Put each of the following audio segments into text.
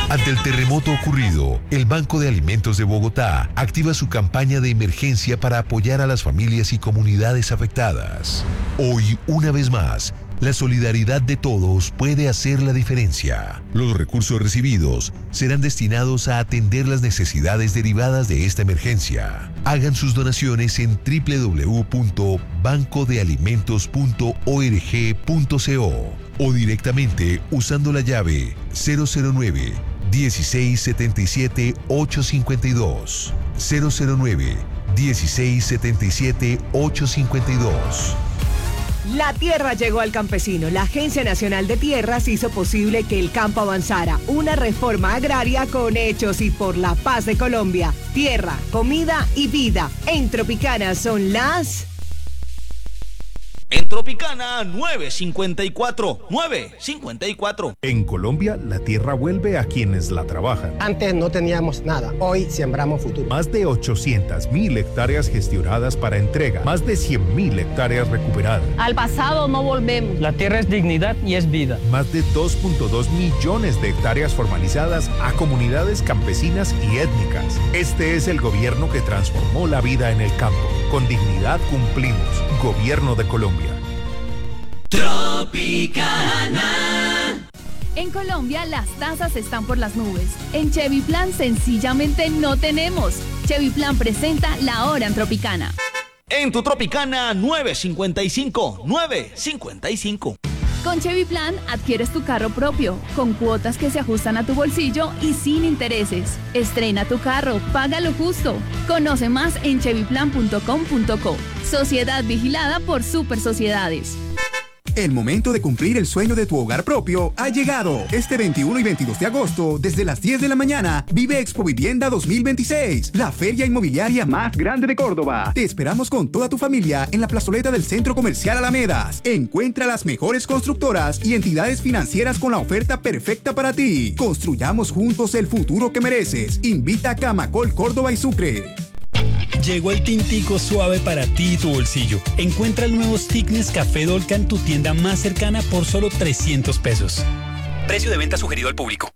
Ante el terremoto ocurrido, el Banco de Alimentos de Bogotá activa su campaña de emergencia para apoyar a las familias y comunidades afectadas. Hoy, una vez más, la solidaridad de todos puede hacer la diferencia. Los recursos recibidos serán destinados a atender las necesidades derivadas de esta emergencia. Hagan sus donaciones en www.bancodealimentos.org.co o directamente usando la llave 009 1677 852 009 1677 852. La tierra llegó al campesino. La Agencia Nacional de Tierras hizo posible que el campo avanzara. Una reforma agraria con hechos y por la paz de Colombia. Tierra, comida y vida. En Tropicana son las... En Tropicana 954. En Colombia, la tierra vuelve a quienes la trabajan. Antes no teníamos nada, hoy sembramos futuro. Más de 800.000 hectáreas gestionadas para entrega, más de 100.000 hectáreas recuperadas. Al pasado no volvemos. La tierra es dignidad y es vida. Más de 2.2 millones de hectáreas formalizadas a comunidades campesinas y étnicas. Este es el gobierno que transformó la vida en el campo. Con dignidad cumplimos. Gobierno de Colombia. Tropicana. En Colombia las tasas están por las nubes. En Chevy Plan sencillamente no tenemos. Chevy Plan presenta la hora en Tropicana. En tu Tropicana 955. Con Chevy Plan adquieres tu carro propio, con cuotas que se ajustan a tu bolsillo y sin intereses. Estrena tu carro, págalo justo. Conoce más en chevyplan.com.co. Sociedad vigilada por Super Sociedades. El momento de cumplir el sueño de tu hogar propio ha llegado. Este 21 y 22 de agosto, desde las 10 de la mañana, vive Expo Vivienda 2026, la feria inmobiliaria más grande de Córdoba. Te esperamos con toda tu familia en la plazoleta del Centro Comercial Alamedas. Encuentra las mejores constructoras y entidades financieras con la oferta perfecta para ti. Construyamos juntos el futuro que mereces. Invita a Camacol, Córdoba y Sucre. Llegó el tintico suave para ti y tu bolsillo. Encuentra el nuevo Stick Nescafé Dolca en tu tienda más cercana por solo 300 pesos. Precio de venta sugerido al público.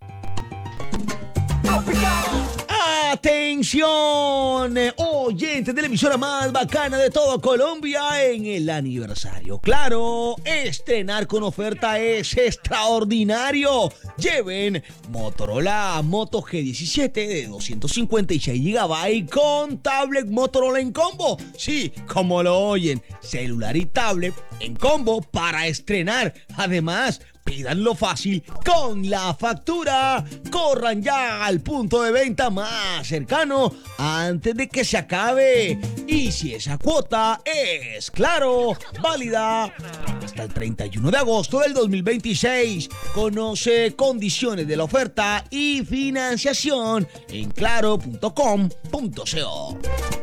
¡Atención! Oyentes de la emisora más bacana de todo Colombia en el aniversario. Claro, estrenar con oferta es extraordinario. Lleven Motorola Moto G17 de 256 GB con tablet Motorola en combo. Sí, como lo oyen, celular y tablet en combo para estrenar. Además, pídanlo fácil con la factura. Corran ya al punto de venta más cercano antes de que se acabe. Y si esa cuota es, claro, válida hasta el 31 de agosto del 2026. Conoce condiciones de la oferta y financiación en claro.com.co.